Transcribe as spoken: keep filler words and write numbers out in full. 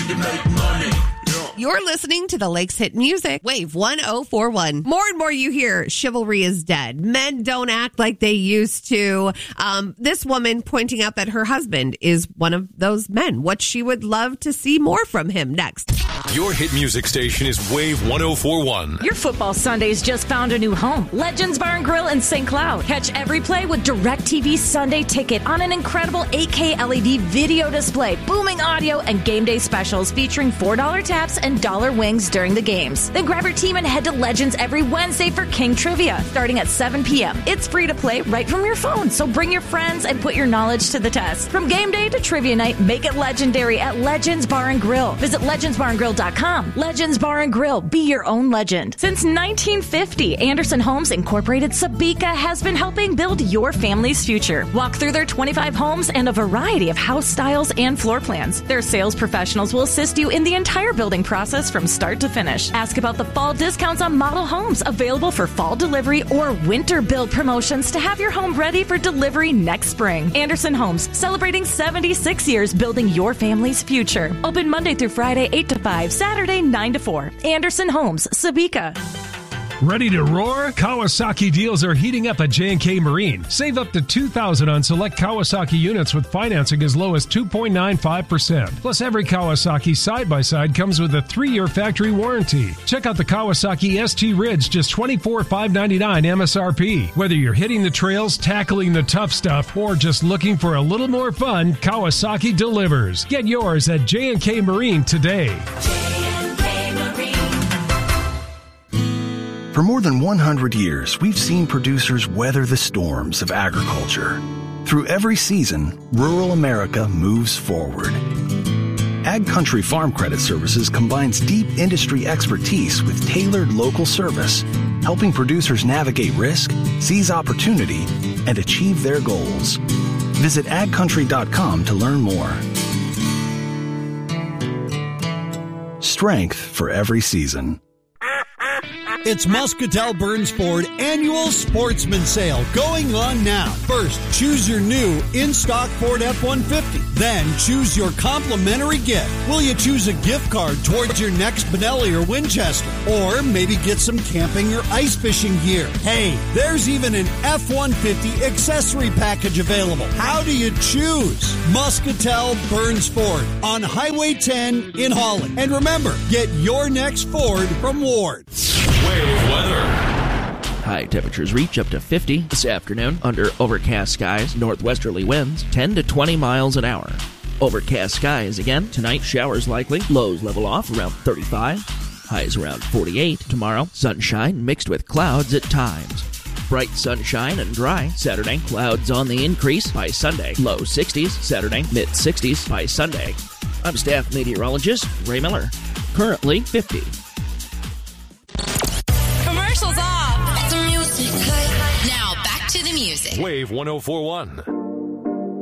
to make money. You're listening to the Lakes Hit Music, Wave one oh four one. More and more you hear, chivalry is dead. Men don't act like they used to. Um, this woman pointing out that her husband is one of those men. What she would love to see more from him next. Your hit music station is Wave one oh four one. Your football Sundays just found a new home. Legends Bar and Grill in Saint Cloud. Catch every play with DirecTV Sunday Ticket on an incredible eight K L E D video display, booming audio, and game day specials featuring four dollar taps and dollar wings during the games. Then grab your team and head to Legends every Wednesday for King Trivia, starting at seven p.m. It's free to play right from your phone, so bring your friends and put your knowledge to the test. From game day to trivia night, make it legendary at Legends Bar and Grill. Visit legends bar and grill dot com. Legends Bar and Grill. Be your own legend. Since nineteen fifty, Anderson Homes Incorporated Sabika has been helping build your family's future. Walk through their twenty-five homes and a variety of house styles and floor plans. Their sales professionals will assist you in the entire building process from start to finish. Ask about the fall discounts on model homes available for fall delivery or winter build promotions to have your home ready for delivery next spring. Anderson Homes, celebrating seventy-six years building your family's future. Open Monday through Friday, eight to five, Saturday, nine to four. Anderson Homes, Sabika. Ready to roar? Kawasaki deals are heating up at J and K Marine. Save up to two thousand dollars on select Kawasaki units with financing as low as two point nine five percent. Plus, every Kawasaki side-by-side comes with a three-year factory warranty. Check out the Kawasaki S T Ridge, just twenty-four thousand five hundred ninety-nine dollars M S R P. Whether you're hitting the trails, tackling the tough stuff, or just looking for a little more fun, Kawasaki delivers. Get yours at J and K Marine today. For more than one hundred years, we've seen producers weather the storms of agriculture. Through every season, rural America moves forward. Ag Country Farm Credit Services combines deep industry expertise with tailored local service, helping producers navigate risk, seize opportunity, and achieve their goals. Visit ag country dot com to learn more. Strength for every season. It's Muscatel Burns Ford Annual Sportsman Sale going on now. First, choose your new in-stock Ford F one fifty. Then, choose your complimentary gift. Will you choose a gift card towards your next Benelli or Winchester? Or maybe get some camping or ice fishing gear? Hey, there's even an F one fifty accessory package available. How do you choose? Muscatel Burns Ford on Highway ten in Holland. And remember, get your next Ford from Ward. Wave weather. High temperatures reach up to fifty this afternoon under overcast skies, northwesterly winds ten to twenty miles an hour. Overcast skies again tonight, showers likely, lows level off around thirty-five, highs around forty-eight tomorrow, sunshine mixed with clouds at times. Bright sunshine and dry Saturday, clouds on the increase by Sunday, low sixties Saturday, mid sixties by Sunday. I'm staff meteorologist Ray Miller, currently fifty. Commercials off. The music. Now back to the music. Wave one oh four one.